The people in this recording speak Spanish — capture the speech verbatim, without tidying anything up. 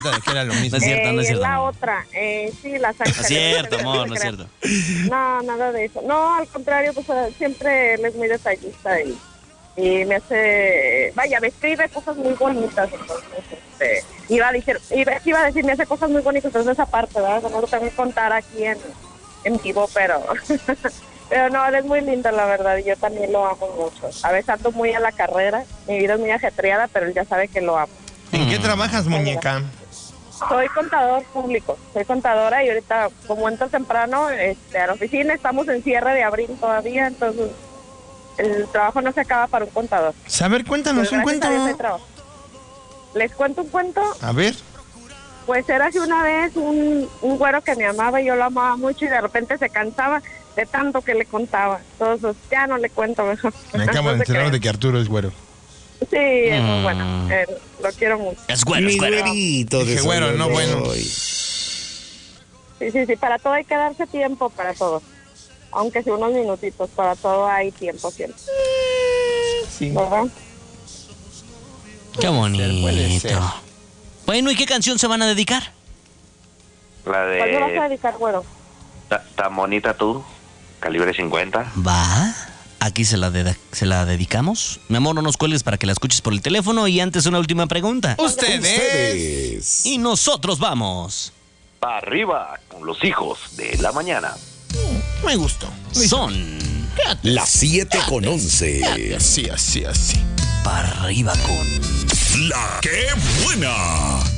De que era lo mismo. No es cierto, Eh, no es cierto. La amor. otra, eh, sí, la sangre. No es cierto, amor, no es cierto. No, nada de eso. No, al contrario, pues eh, siempre él es muy detallista y, y me hace, vaya, me escribe cosas muy bonitas. Entonces, este, iba a decir, iba, iba a decir, me hace cosas muy bonitas, entonces esa parte, ¿verdad? No lo tengo que contar aquí en, en vivo, pero, pero no, él es muy lindo, la verdad, y yo también lo amo mucho. A veces ando muy a la carrera, mi vida es muy ajetreada, pero él ya sabe que lo amo. ¿En qué trabajas, muñeca? Soy contador público, soy contadora y ahorita como entro temprano este, a la oficina, estamos en cierre de abril todavía, entonces el trabajo no se acaba para un contador. A ver, cuéntanos Pero un gracias a Dios hay cuento. trabajo. ¿Les cuento un cuento? A ver. Pues era hace una vez un, un güero que me amaba y yo lo amaba mucho y de repente se cansaba de tanto que le contaba. Entonces ya no le cuento mejor. Me acabo de No se enterar crean. de que Arturo es güero. Sí, es muy Mm. bueno, eh, lo quiero mucho. Es güero, Mi es güero. güerito de Dije, güero, no bueno. Sololoy. Sí, sí, sí, para todo hay que darse tiempo, para todo. Aunque sea unos minutitos, para todo hay tiempo siempre. Sí. ¿Verdad? Qué puede ser. bonito. Bueno, ¿y qué canción se van a dedicar? La ¿Cuál me vas a de dedicar, güero? Ta- Tan bonita tú, calibre cincuenta. Va, aquí se la, de- se la dedicamos. Mi amor, no nos cuelgues para que la escuches por el teléfono. Y antes una última pregunta. Ustedes. Ustedes. Y nosotros vamos. Para arriba con los hijos de la mañana. Me gustó. Son Las siete con once. Así, así, así. para arriba con... La que buena.